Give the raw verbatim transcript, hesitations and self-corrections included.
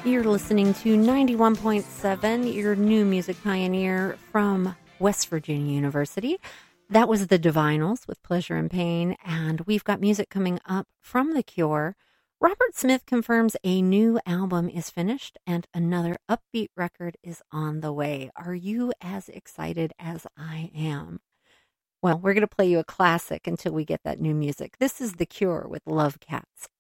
You're listening to ninety-one point seven, your new music pioneer from West Virginia University. That was the Divinals with Pleasure and Pain, and we've got music coming up from The Cure. Robert Smith confirms a new album is finished and another upbeat record is on the way. Are you as excited as I am? Well, we're going to play you a classic until we get that new music. This is The Cure with Love Cats.